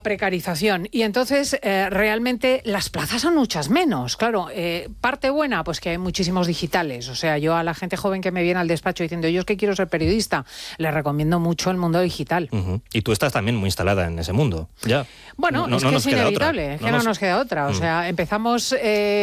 Precarización. Y entonces realmente las plazas son muchas menos. Claro, parte buena, pues que hay muchísimos digitales. O sea, yo a la gente joven que me viene al despacho diciendo yo es que quiero ser periodista, les recomiendo mucho el mundo digital. Uh-huh. Y tú estás también muy instalada en ese mundo, ya. Bueno, es que es inevitable, es que no nos queda otra. O sea, empezamos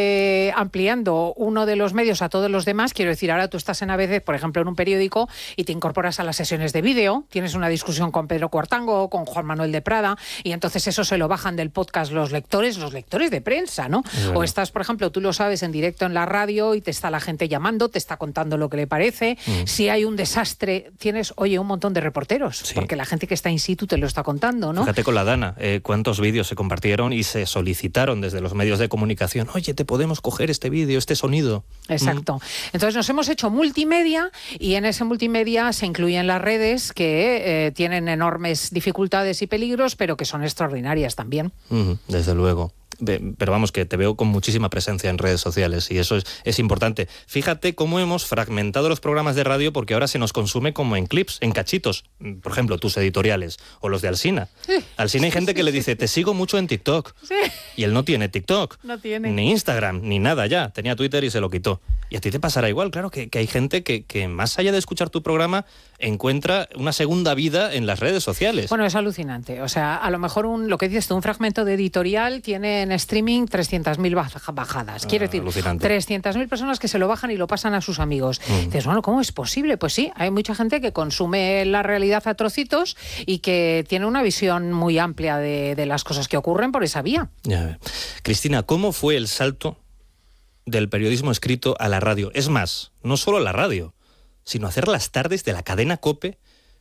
ampliando uno de los medios a todos los demás. Quiero decir, ahora tú estás en ABC, por ejemplo, en un periódico y te incorporas a las sesiones de vídeo, tienes una discusión con Pedro Cuartango, con Juan Manuel de Prada, y entonces eso se lo bajan del podcast los lectores de prensa, ¿no? Bueno. O estás, por ejemplo, tú lo sabes, en directo en la radio y te está la gente llamando, te está contando lo que le parece. Si hay un desastre, tienes, un montón de reporteros, sí, porque la gente que está in situ te lo está contando, ¿no? Fíjate con la Dana, cuántos vídeos se compartieron y se solicitaron desde los medios de comunicación. Oye, ¿te podemos coger este vídeo, este sonido? Exacto. Entonces nos hemos hecho multimedia y en ese multimedia se incluyen las redes que tienen enormes dificultades y peligros, pero que son extraordinarias también. Desde luego. Pero vamos, que te veo con muchísima presencia en redes sociales y eso es importante. Fíjate cómo hemos fragmentado los programas de radio porque ahora se nos consume como en clips, en cachitos. Por ejemplo, tus editoriales o los de Alsina. Sí. Alsina hay gente que le dice, te sigo mucho en TikTok. Sí. Y él no tiene TikTok. No tiene. Ni Instagram, ni nada ya. Tenía Twitter y se lo quitó. Y a ti te pasará igual, claro, que hay gente que más allá de escuchar tu programa encuentra una segunda vida en las redes sociales. Bueno, es alucinante. O sea, a lo mejor lo que dices tú, un fragmento de editorial tiene en streaming 300.000 bajadas. Quiero decir, 300.000 personas que se lo bajan y lo pasan a sus amigos. Dices, bueno, ¿cómo es posible? Pues sí, hay mucha gente que consume la realidad a trocitos y que tiene una visión muy amplia de las cosas que ocurren por esa vía. Ya. Cristina, ¿cómo fue el salto del periodismo escrito a la radio? Es más, no solo la radio, sino hacer las tardes de la cadena COPE,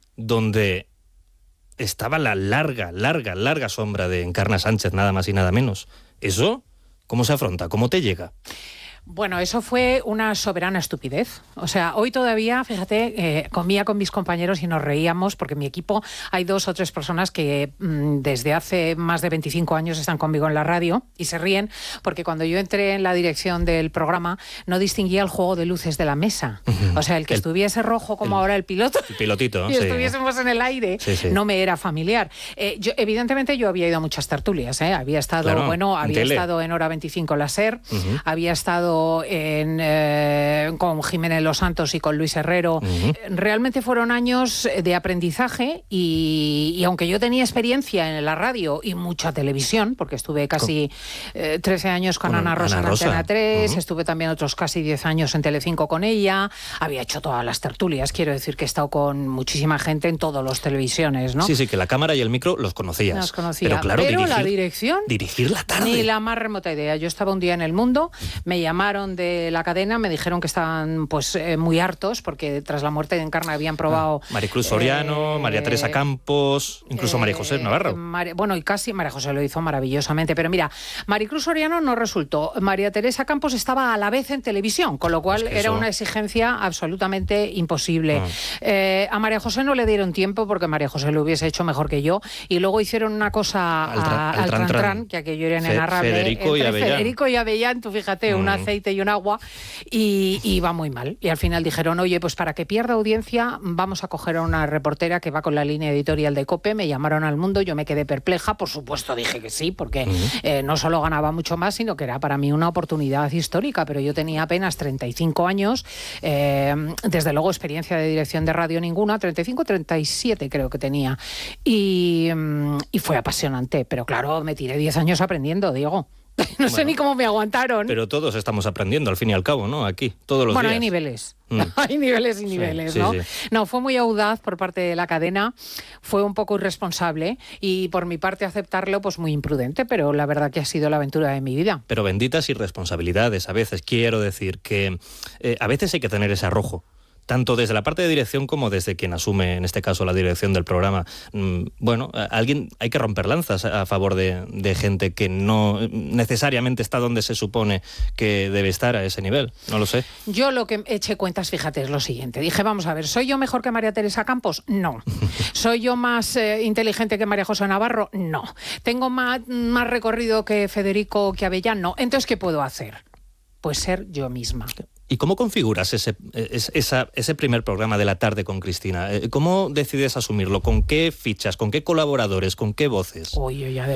donde estaba la larga sombra de Encarna Sánchez, nada más y nada menos. ¿Eso cómo se afronta? ¿Cómo te llega? Bueno, eso fue una soberana estupidez. O sea, hoy todavía, fíjate, comía con mis compañeros y nos reíamos porque en mi equipo hay 2 o 3 personas que desde hace más de 25 años están conmigo en la radio y se ríen porque cuando yo entré en la dirección del programa no distinguía el juego de luces de la mesa. O sea, el que estuviese rojo como ahora el piloto. El pilotito, y estuviésemos en el aire, no me era familiar. Evidentemente yo había ido a muchas tertulias, había estado, había estado en Hora 25 la SER, había estado con Jiménez Los Santos y con Luis Herrero. Realmente fueron años de aprendizaje y aunque yo tenía experiencia en la radio y mucha televisión, porque estuve casi 13 años con Ana Rosa en Antena 3, estuve también otros casi 10 años en Telecinco con ella, había hecho todas las tertulias, quiero decir que he estado con muchísima gente en todas las televisiones, ¿no? Sí, que la cámara y el micro los conocías. Los conocía. Pero claro, la dirección... Dirigir la tarde. Ni la más remota idea. Yo estaba un día en El Mundo, me llamaron de la cadena, me dijeron que estaban muy hartos porque tras la muerte de Encarna habían probado... Maricruz Soriano, María Teresa Campos, incluso María José Navarro. Y casi María José lo hizo maravillosamente, pero mira, Maricruz Soriano no resultó. María Teresa Campos estaba a la vez en televisión, con lo cual era una exigencia absolutamente imposible. A María José no le dieron tiempo porque María José lo hubiese hecho mejor que yo y luego hicieron una cosa al Tran, que aquello era inenarrable. Federico y Avellán, tú fíjate, un aceite y un agua y iba muy mal. Y al final dijeron, oye, pues para que pierda audiencia vamos a coger a una reportera que va con la línea editorial de COPE. Me llamaron al Mundo, yo me quedé perpleja, por supuesto dije que sí, porque no solo ganaba mucho más, sino que era para mí una oportunidad histórica, pero yo tenía apenas 35 años, desde luego experiencia de dirección de radio ninguna, 35, 37 creo que tenía, y fue apasionante, pero claro, me tiré 10 años aprendiendo, Diego. No sé ni cómo me aguantaron. Pero todos estamos aprendiendo, al fin y al cabo, ¿no? Aquí, todos los días. Bueno, hay niveles. Hay niveles y niveles, ¿no? Sí. No, fue muy audaz por parte de la cadena, fue un poco irresponsable y por mi parte aceptarlo, pues muy imprudente, pero la verdad que ha sido la aventura de mi vida. Pero benditas irresponsabilidades a veces. Quiero decir que a veces hay que tener ese arrojo. Tanto desde la parte de dirección como desde quien asume, en este caso, la dirección del programa. Alguien hay que romper lanzas a favor de gente que no necesariamente está donde se supone que debe estar a ese nivel. No lo sé. Yo lo que eché cuentas, fíjate, es lo siguiente. Dije, vamos a ver, ¿soy yo mejor que María Teresa Campos? No. ¿Soy yo más inteligente que María José Navarro? No. ¿Tengo más recorrido que Federico, que Avellán? No. Entonces, ¿qué puedo hacer? Pues ser yo misma. ¿Y cómo configuras ese primer programa de la tarde con Cristina? ¿Cómo decides asumirlo? ¿Con qué fichas? ¿Con qué colaboradores? ¿Con qué voces? Oye, ya